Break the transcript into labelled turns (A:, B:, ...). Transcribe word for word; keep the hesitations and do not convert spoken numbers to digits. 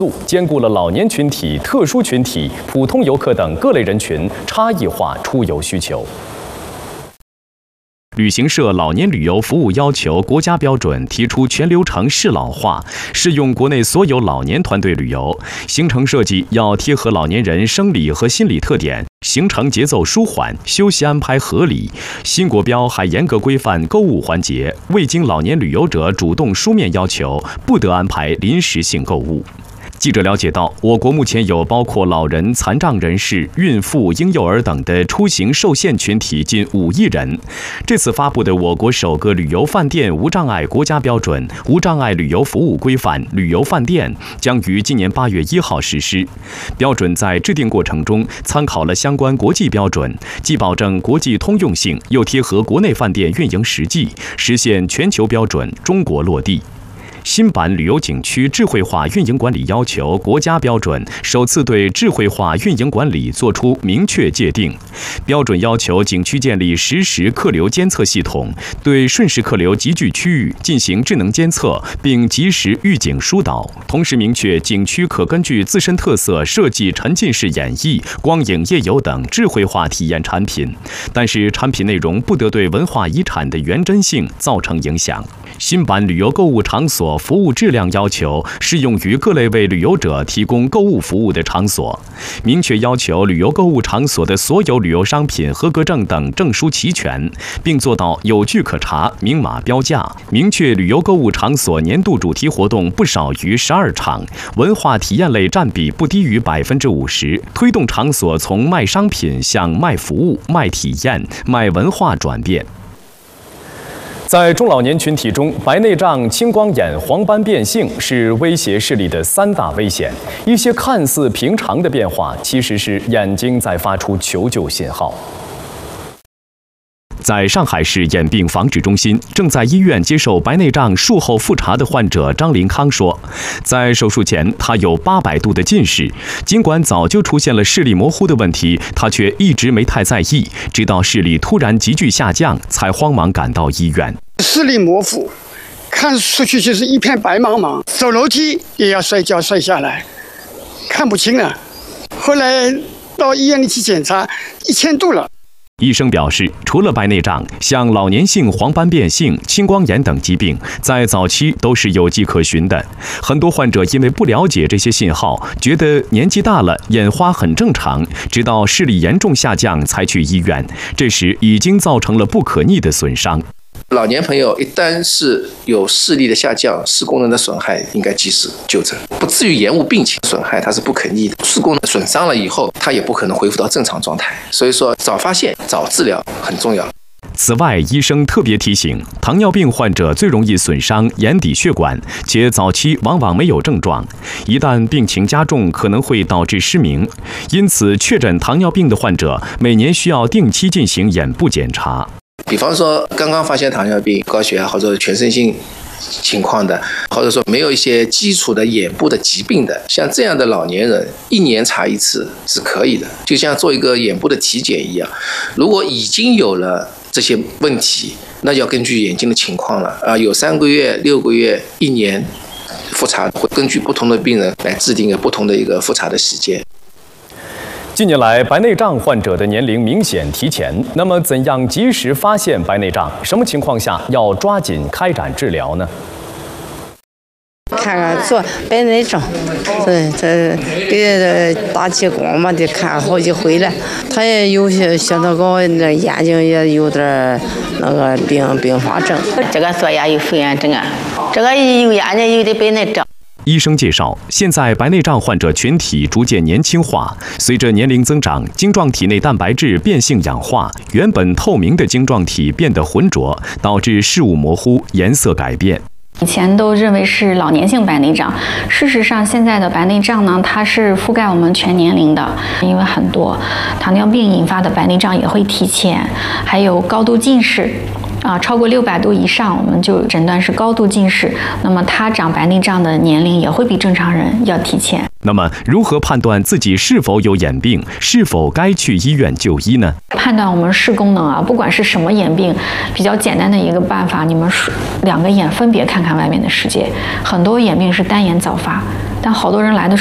A: 兼顾了老年群体、特殊群体、普通游客等各类人群差异化出游需求。旅行社老年旅游服务要求国家标准提出全流程适老化，适用国内所有老年团队旅游。行程设计要贴合老年人生理和心理特点，行程节奏舒缓，休息安排合理。新国标还严格规范购物环节，未经老年旅游者主动书面要求，不得安排临时性购物。记者了解到，我国目前有包括老人、残障人士、孕妇、婴幼儿等的出行受限群体近五亿人。这次发布的我国首个旅游饭店无障碍国家标准《无障碍旅游服务规范》旅游饭店将于今年八月一号实施。标准在制定过程中参考了相关国际标准，既保证国际通用性，又贴合国内饭店运营实际，实现全球标准中国落地。新版旅游景区智慧化运营管理要求国家标准首次对智慧化运营管理作出明确界定。标准要求景区建立实时客流监测系统，对瞬时客流集聚区域进行智能监测，并及时预警疏导。同时明确景区可根据自身特色设计沉浸式演绎、光影夜游等智慧化体验产品，但是产品内容不得对文化遗产的原真性造成影响。新版旅游购物场所服务质量要求适用于各类为旅游者提供购物服务的场所，明确要求旅游购物场所的所有旅游商品合格证等证书齐全，并做到有据可查、明码标价。明确旅游购物场所年度主题活动不少于十二场，文化体验类占比不低于百分之五十，推动场所从卖商品向卖服务、卖体验、卖文化转变。在中老年群体中，白内障、青光眼、黄斑变性是威胁视力的三大危险。一些看似平常的变化，其实是眼睛在发出求救信号。在上海市眼病防治中心，正在医院接受白内障术后复查的患者张林康说，在手术前他有八百度的近视，尽管早就出现了视力模糊的问题，他却一直没太在意，直到视力突然急剧下降，才慌忙赶到医院。
B: 视力模糊，看出去就是一片白茫茫，走楼梯也要摔跤摔下来，看不清了。后来到医院里去检查，一千度了。
A: 医生表示，除了白内障，像老年性黄斑变性、青光眼等疾病，在早期都是有迹可循的。很多患者因为不了解这些信号，觉得年纪大了眼花很正常，直到视力严重下降才去医院，这时已经造成了不可逆的损伤。
C: 老年朋友一旦是有视力的下降、视功能的损害，应该及时就诊，不至于延误病情。损害它是不可逆的，视功能损伤了以后，它也不可能恢复到正常状态。所以说，早发现、早治疗很重要。
A: 此外，医生特别提醒，糖尿病患者最容易损伤眼底血管，且早期往往没有症状，一旦病情加重，可能会导致失明。因此，确诊糖尿病的患者每年需要定期进行眼部检查。
C: 比方说，刚刚发现糖尿病、高血压或者全身性情况的，或者说没有一些基础的眼部的疾病的，像这样的老年人，一年查一次是可以的，就像做一个眼部的体检一样。如果已经有了这些问题，那要根据眼睛的情况了啊，有三个月、六个月、一年复查，会根据不同的病人来制定一个不同的一个复查的时间。
A: 近年来，白内障患者的年龄明显提前。那么，怎样及时发现白内障？什么情况下要抓紧开展治疗呢？
D: 看看做白内障，对，这给打激光嘛，得看好几回了。他也有些像那个那眼睛也有点那个并并发症。
E: 这个做也有复眼症啊，这个有眼睛有的白内障。
A: 医生介绍，现在白内障患者群体逐渐年轻化，随着年龄增长，晶状体内蛋白质变性氧化，原本透明的晶状体变得浑浊，导致视物模糊、颜色改变。
F: 以前都认为是老年性白内障，事实上现在的白内障呢，它是覆盖我们全年龄的，因为很多糖尿病引发的白内障也会提前，还有高度近视。啊，超过六百度以上，我们就诊断是高度近视。那么，他长白内障的年龄也会比正常人要提前。
A: 那么，如何判断自己是否有眼病，是否该去医院就医呢？
F: 判断我们视功能啊，不管是什么眼病，比较简单的一个办法，你们两个眼分别看看外面的世界。很多眼病是单眼早发，但好多人来的时候